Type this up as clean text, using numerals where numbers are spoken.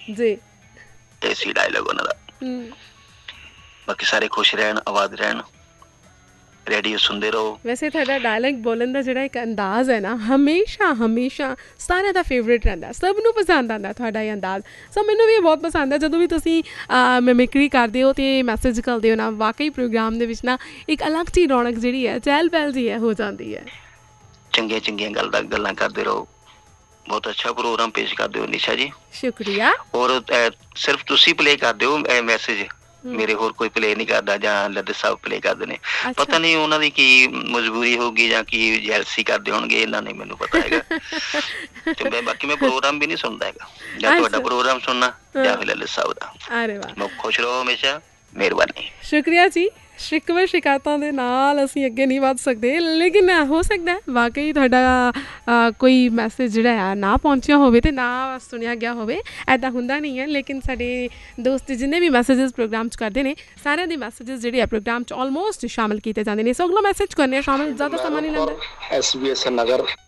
ਜੀ। ਇਹ ਸੀ ਡਾਇਲੋਗ ਉਹਨਾਂ ਦਾ। ਹੂੰ। ਬਾਕੀ ਸਾਰੇ ਖੁਸ਼ ਰਹਿਣ, ਆਬਾਦ ਰਹਿਣ, ਰੇਡੀਓ ਸੁਣਦੇ ਰਹੋ। ਵੈਸੇ ਤੁਹਾਡਾ ਡਾਇਲੌਗ ਬੋਲਣ ਦਾ ਜਿਹੜਾ ਇੱਕ ਅੰਦਾਜ਼ ਹੈ ਨਾ, ਹਮੇਸ਼ਾ ਹਮੇਸ਼ਾ ਸਾਰਿਆਂ ਦਾ ਫੇਵਰੇਟ ਰਹਿੰਦਾ, ਸਭ ਨੂੰ ਪਸੰਦ ਆਉਂਦਾ ਤੁਹਾਡਾ ਇਹ ਅੰਦਾਜ਼। ਸੋ ਮੈਨੂੰ ਵੀ ਇਹ ਬਹੁਤ ਪਸੰਦ ਹੈ ਜਦੋਂ ਵੀ ਤੁਸੀਂ ਮਿਮਿਕਰੀ ਕਰਦੇ ਹੋ ਅਤੇ ਮੈਸੇਜ ਕਰਦੇ ਹੋ ਨਾ, ਵਾਕਈ ਪ੍ਰੋਗਰਾਮ ਦੇ ਵਿੱਚ ਨਾ ਇੱਕ ਅਲੱਗ ਜਿਹੀ ਰੌਣਕ ਜਿਹੜੀ ਹੈ, ਚਹਿਲ ਪਹਿਲ ਜਿਹੀ ਹੈ, ਹੋ ਜਾਂਦੀ ਹੈ। ਚੰਗੀਆਂ ਚੰਗੀਆਂ ਗੱਲਾਂ ਕਰਦੇ ਰਹੋ। ਬਹੁਤ ਅੱਛਾ ਪ੍ਰੋਗਰਾਮ ਪੇਸ਼ ਕਰਦੇ ਹੋ ਨਿਸ਼ਾ ਜੀ। ਸ਼ੁਕਰੀਆ। ਔਰ ਸਿਰਫ ਤੁਸੀਂ ਪਲੇ ਕਰਦੇ ਹੋ ਇਹ ਮੈਸੇਜ, ਮੇਰੇ ਹੋਰ ਕੋਈ ਪਲੇ ਨਹੀਂ ਕਰਦਾ, ਜਾਂ ਲੱਦੇ ਸਾਹਿਬ ਪਲੇ ਕਰਦੇ ਨੇ। ਪਤਾ ਨਹੀਂ ਉਹਨਾਂ ਦੀ ਕੀ ਮਜਬੂਰੀ ਹੋਊਗੀ ਜਾਂ ਕੀ ਜੈਲਸੀ ਕਰਦੇ ਹੋਣਗੇ, ਇਹਨਾਂ ਨੇ ਮੈਨੂੰ ਪਤਾ ਹੈਗਾ। ਤੇ ਮੈਂ ਬਾਕੀ ਮੈਂ ਪ੍ਰੋਗਰਾਮ ਵੀ ਨਹੀਂ ਸੁਣਦਾ ਹੈਗਾ, ਜਾਂ ਤੁਹਾਡਾ ਪ੍ਰੋਗਰਾਮ ਸੁਣਨਾ ਜਾਂ ਫਿਰ ਲੱਦੇ ਸਾਹਿਬ ਦਾ। ਅਰੇ ਵਾਹ। ਖੁਸ਼ ਰਹੋ ਹਮੇਸ਼ਾ, ਮਿਹਰਬਾਨੀ। ਸ਼ੁਕਰੀਆ ਜੀ। ਸ਼ਿਕਵੇ ਸ਼ਿਕਾਇਤਾਂ ਦੇ ਨਾਲ ਅਸੀਂ ਅੱਗੇ ਨਹੀਂ ਵੱਧ ਸਕਦੇ, ਲੇਕਿਨ ਹੋ ਸਕਦਾ ਵਾਕਈ ਤੁਹਾਡਾ ਕੋਈ ਮੈਸੇਜ ਜਿਹੜਾ ਆ ਨਾ ਪਹੁੰਚਿਆ ਹੋਵੇ ਅਤੇ ਨਾ ਸੁਣਿਆ ਗਿਆ ਹੋਵੇ, ਇੱਦਾਂ ਹੁੰਦਾ ਨਹੀਂ ਹੈ। ਲੇਕਿਨ ਸਾਡੇ ਦੋਸਤ ਜਿੰਨੇ ਵੀ ਮੈਸੇਜਿਸ ਪ੍ਰੋਗਰਾਮ 'ਚ ਕਰਦੇ ਨੇ, ਸਾਰਿਆਂ ਦੇ ਮੈਸੇਜਿਸ ਜਿਹੜੇ ਆ ਪ੍ਰੋਗਰਾਮ 'ਚ ਆਲਮੋਸਟ ਸ਼ਾਮਿਲ ਕੀਤੇ ਜਾਂਦੇ ਨੇ। ਸੋ ਅਗਲਾ ਮੈਸੇਜ ਕਰਨੇ ਆ ਸ਼ਾਮਿਲ, ਜ਼ਿਆਦਾ ਸਮਾਂ ਨਹੀਂ ਲੈਂਦਾ। SBS ਨਗਰ